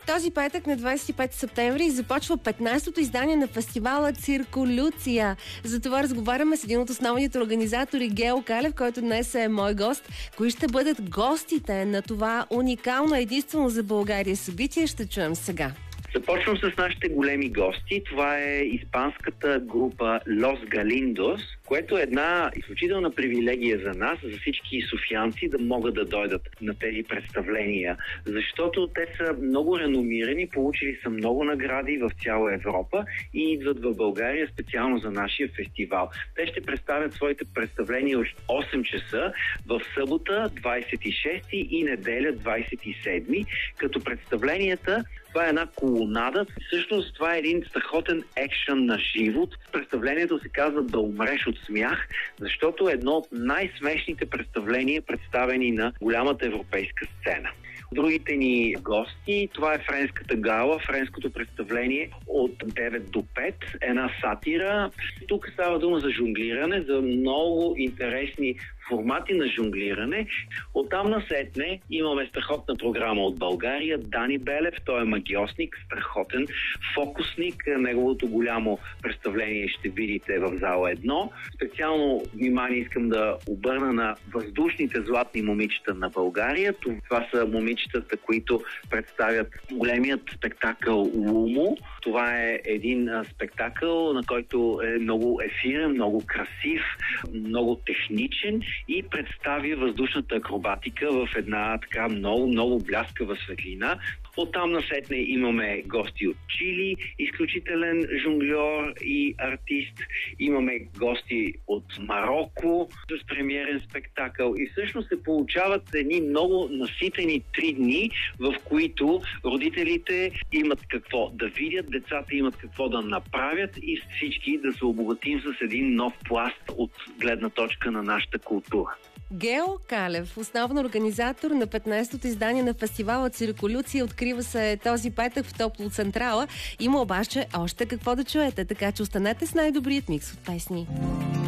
Този петък на 25 септември започва 15-то издание на фестивала Цирколюция. За това разговаряме с един от основните организатори Гео Калев, който днес е мой гост. Кои ще бъдат гостите на това уникално, единствено за България събитие, ще чуем сега. Започвам с нашите големи гости. Това е испанската група Los Galindos, което е една изключителна привилегия за нас, за всички софиянци, да могат да дойдат на тези представления, защото те са много реномирани, получили са много награди в цяла Европа и идват в България специално за нашия фестивал. Те ще представят своите представления от 8 часа в събота 26 и неделя 27, като представленията това е една колонада. Всъщност това е един страхотен екшън на живот. Представлението се казва "Да умреш от смях", защото е едно от най-смешните представления, представени на голямата европейска сцена. Другите ни гости, това е френската гала, френското представление от 9 до 5, една сатира. Тук става дума за жонглиране, за много интересни формати на жонглиране. Оттам насетне имаме страхотна програма от България. Дани Белев, той е магиосник, страхотен фокусник. Неговото голямо представление ще видите в зала 1. Специално внимание искам да обърна на въздушните златни момичета на България. Това са момичетата, които представят големият спектакъл Лумо. Това е един спектакъл, на който е много ефирен, много красив, много техничен и представи въздушната акробатика в една така много бляскава светлина. Оттам насетне имаме гости от Чили, изключителен жонгльор и артист. Имаме гости от Мароко с премиерен спектакъл. И всъщност се получават едни много наситени 3 дни, в които родителите имат какво да видят, децата имат какво да направят и всички да се обогатим с един нов пласт от гледна точка на нашата култура. Гео Калев, основен организатор на 15-то издание на фестивала Цирколюция, открива се този петък в Топло Централа. Има обаче още какво да чуете, така че останете с най-добрият микс от песни.